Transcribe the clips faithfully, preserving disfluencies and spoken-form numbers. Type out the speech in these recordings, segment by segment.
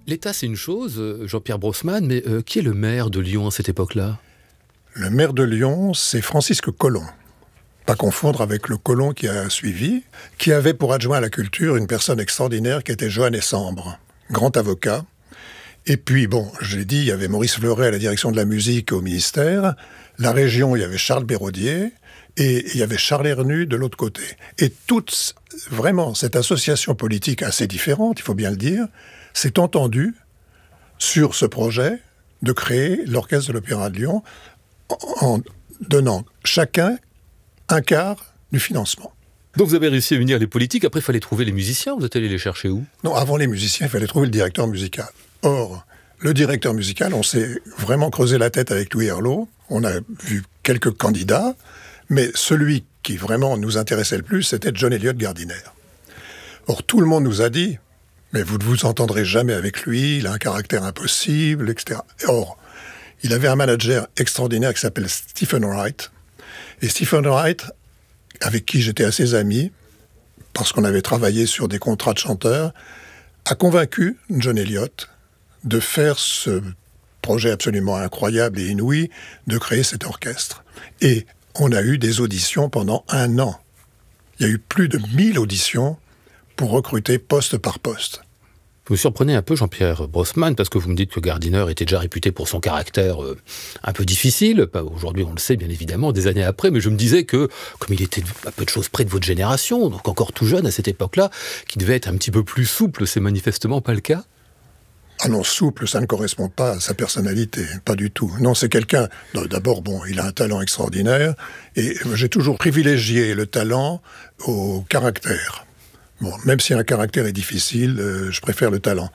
L'État, c'est une chose, euh, Jean-Pierre Brossman, mais euh, qui est le maire de Lyon à cette époque-là? Le maire de Lyon, c'est Francisque Colomb. Pas confondre avec le Colomb qui a suivi, qui avait pour adjoint à la culture une personne extraordinaire qui était Joannes Sambre, grand avocat. Et puis, bon, je l'ai dit, il y avait Maurice Fleuret à la direction de la musique au ministère. La région, il y avait Charles Béraudier. Et il y avait Charles Hernu de l'autre côté. Et toute, vraiment, cette association politique assez différente, il faut bien le dire, s'est entendue sur ce projet de créer l'Orchestre de l'Opéra de Lyon en donnant chacun un quart du financement. Donc vous avez réussi à unir les politiques, après il fallait trouver les musiciens, vous êtes allé les chercher où? Non, avant les musiciens, il fallait trouver le directeur musical. Or, le directeur musical, on s'est vraiment creusé la tête avec Louis Herlot, on a vu quelques candidats, mais celui qui vraiment nous intéressait le plus, c'était John Eliot Gardiner. Or, tout le monde nous a dit, mais vous ne vous entendrez jamais avec lui, il a un caractère impossible, et cetera. Or, il avait un manager extraordinaire qui s'appelle Stephen Wright. Et Stephen Wright, avec qui j'étais assez ami, parce qu'on avait travaillé sur des contrats de chanteurs, a convaincu John Eliot de faire ce projet absolument incroyable et inouï, de créer cet orchestre. Et on a eu des auditions pendant un an. Il y a eu plus de mille auditions pour recruter poste par poste. Vous me surprenez un peu, Jean-Pierre Brossman, parce que vous me dites que Gardiner était déjà réputé pour son caractère euh, un peu difficile. Aujourd'hui, on le sait, bien évidemment, des années après, mais je me disais que, comme il était à peu de choses près de votre génération, donc encore tout jeune à cette époque-là, qu'il devait être un petit peu plus souple, c'est manifestement pas le cas. Ah non, souple, ça ne correspond pas à sa personnalité, pas du tout. Non, c'est quelqu'un, d'abord, bon, il a un talent extraordinaire, et j'ai toujours privilégié le talent au caractère. Bon, même si un caractère est difficile, euh, je préfère le talent.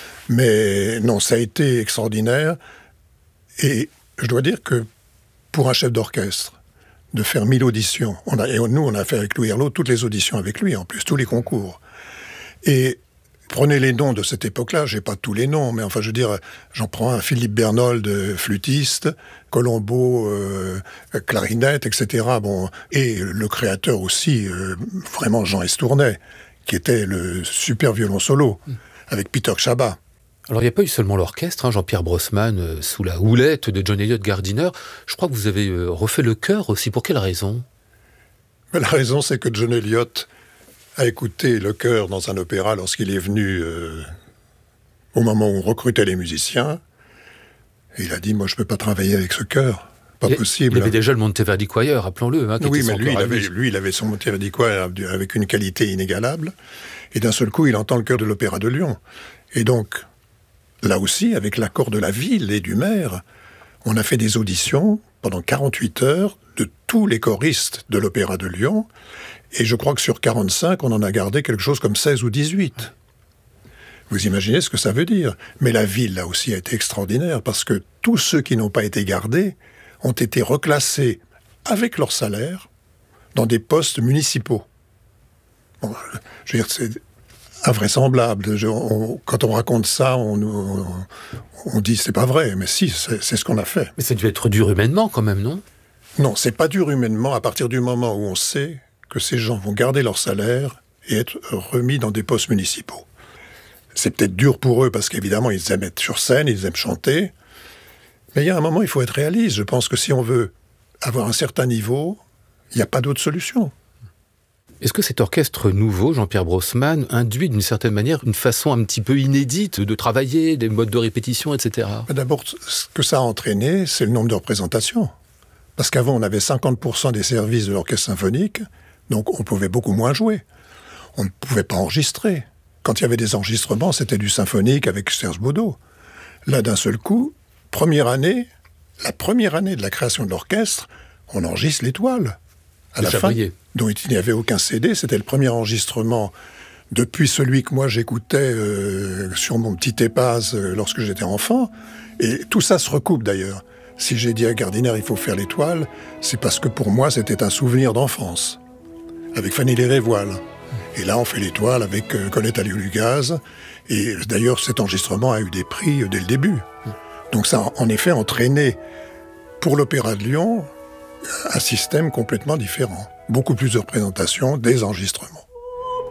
Mais non, ça a été extraordinaire, et je dois dire que pour un chef d'orchestre, de faire mille auditions, on a, et nous, on a fait avec Louis Herlot toutes les auditions avec lui, en plus, tous les concours. Et prenez les noms de cette époque-là, j'ai pas tous les noms, mais enfin, je veux dire, j'en prends un Philippe Bernold, flûtiste, Colombo, euh, clarinette, et cetera. Bon, et le créateur aussi, euh, vraiment Jean Estournay, qui était le super violon solo, avec Peter Chabat. Alors, il n'y a pas eu seulement l'orchestre, hein, Jean-Pierre Brossman, euh, sous la houlette de John Eliot Gardiner. Je crois que vous avez euh, refait le chœur aussi. Pour quelle raison? Mais la raison, c'est que John Eliot a écouté le chœur dans un opéra lorsqu'il est venu euh, au moment où on recrutait les musiciens. Et il a dit, moi, je ne peux pas travailler avec ce chœur. Pas il, possible. Il avait déjà le Monteverdi Choir, rappelons-le. Hein, oui, mais lui il, avait, lui, il avait son Monteverdi Choir avec une qualité inégalable. Et d'un seul coup, il entend le chœur de l'Opéra de Lyon. Et donc, là aussi, avec l'accord de la ville et du maire, on a fait des auditions pendant quarante-huit heures de tous les choristes de l'Opéra de Lyon. Et je crois que sur quarante-cinq, on en a gardé quelque chose comme seize ou dix-huit. Vous imaginez ce que ça veut dire. Mais la ville, là aussi, a été extraordinaire, parce que tous ceux qui n'ont pas été gardés ont été reclassés avec leur salaire dans des postes municipaux. Bon, je veux dire, c'est invraisemblable. Je, on, quand on raconte ça, on, on, on dit c'est pas vrai, mais si, c'est, c'est ce qu'on a fait. Mais ça devait être dur humainement quand même, non? Non, c'est pas dur humainement à partir du moment où on sait que ces gens vont garder leur salaire et être remis dans des postes municipaux. C'est peut-être dur pour eux parce qu'évidemment, ils aiment être sur scène, ils aiment chanter. Mais il y a un moment, il faut être réaliste. Je pense que si on veut avoir un certain niveau, il n'y a pas d'autre solution. Est-ce que cet orchestre nouveau, Jean-Pierre Brossman, induit d'une certaine manière une façon un petit peu inédite de travailler, des modes de répétition, et cetera? D'abord, ce que ça a entraîné, c'est le nombre de représentations. Parce qu'avant, on avait cinquante pour cent des services de l'orchestre symphonique, donc on pouvait beaucoup moins jouer. On ne pouvait pas enregistrer. Quand il y avait des enregistrements, c'était du symphonique avec Serge Baudot. Là, d'un seul coup, première année, la première année de la création de l'orchestre, on enregistre l'Étoile. À la fin, dont il n'y avait aucun C D, c'était le premier enregistrement depuis celui que moi j'écoutais euh, sur mon petit Epaz euh, lorsque j'étais enfant. Et tout ça se recoupe d'ailleurs. Si j'ai dit à Gardiner il faut faire l'Étoile, c'est parce que pour moi c'était un souvenir d'enfance, avec Fanny Lérévoile. Et là on fait l'Étoile avec euh, Colette Aliou-Lugaz. Et d'ailleurs cet enregistrement a eu des prix euh, dès le début. Donc ça a en effet entraîné pour l'Opéra de Lyon un système complètement différent. Beaucoup plus de représentations, des enregistrements.